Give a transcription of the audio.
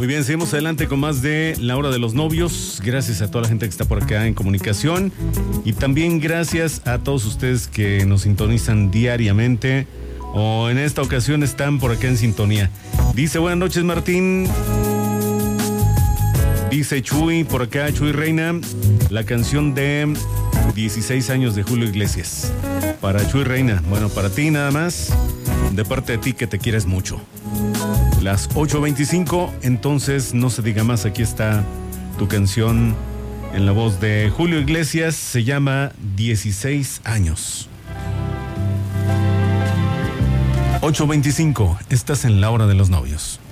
bien, seguimos adelante con más de La Hora de los Novios. Gracias a toda la gente que está por acá en comunicación. Y también gracias a todos ustedes que nos sintonizan diariamente o en esta ocasión están por acá en sintonía. Dice, buenas noches, Martín. Dice Chuy, por acá, Chuy Reina, la canción de 16 años de Julio Iglesias. Para Chuy Reina, bueno, para ti nada más, de parte de ti que te quieres mucho. Las 8:25, entonces no se diga más, aquí está tu canción en la voz de Julio Iglesias, se llama 16 años. 8:25, estás en La Hora de los Novios.